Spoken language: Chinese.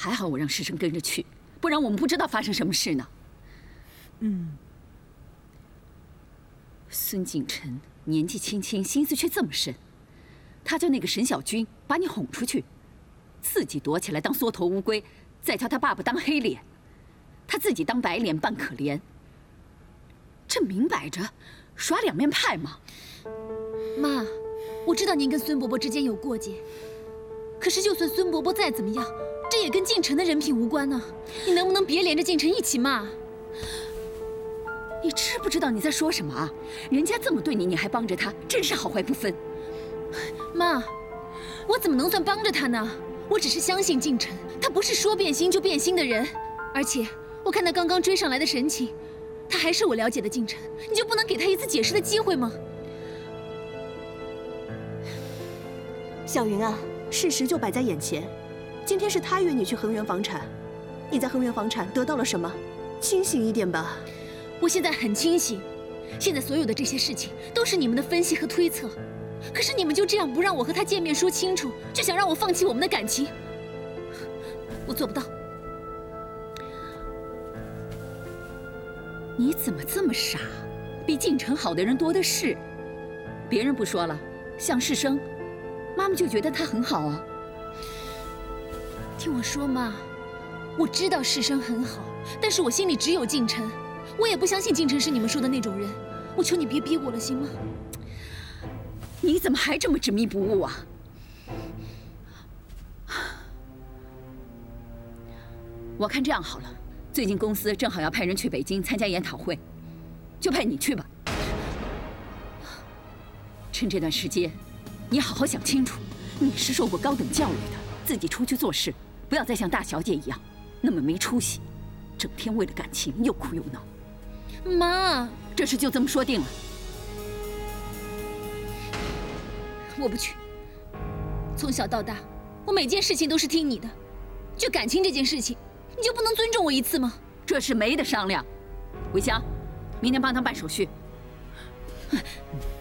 还好我让师生跟着去，不然我们不知道发生什么事呢。孙景晨年纪轻轻，心思却这么深，他叫那个沈小军把你哄出去，自己躲起来当缩头乌龟，再叫他爸爸当黑脸，他自己当白脸扮可怜，这明摆着耍两面派嘛。 妈，我知道您跟孙伯伯之间有过节，可是就算孙伯伯再怎么样，这也跟靖晨的人品无关呢。你能不能别连着靖晨一起骂？ 你知不知道你在说什么啊？人家这么对你，你还帮着他，真是好坏不分。 妈，我怎么能算帮着他呢？我只是相信靖晨，他不是说变心就变心的人。而且我看他刚刚追上来的神情，他还是我了解的靖晨，你就不能给他一次解释的机会吗？ 小云啊，事实就摆在眼前，今天是他约你去恒源房产，你在恒源房产得到了什么？清醒一点吧。 我现在很清醒，现在所有的这些事情都是你们的分析和推测，可是你们就这样不让我和他见面说清楚，就想让我放弃我们的感情，我做不到。 你怎么这么傻？比靖晨好的人多的是。别人不说了，像世生，妈妈就觉得他很好啊。 听我说嘛，我知道世生很好，但是我心里只有靖晨。我也不相信靖晨是你们说的那种人，我求你别逼我了，行吗？ 你怎么还这么执迷不悟啊？我看这样好了，最近公司正好要派人去北京参加研讨会，就派你去吧。趁这段时间，你好好想清楚，你是受过高等教育的，自己出去做事，不要再像大小姐一样那么没出息，整天为了感情又哭又闹。 妈， 这事就这么说定了。 我不去。从小到大，我每件事情都是听你的，就感情这件事情，你就不能尊重我一次吗？ 这事没得商量。韦香，明天帮他办手续。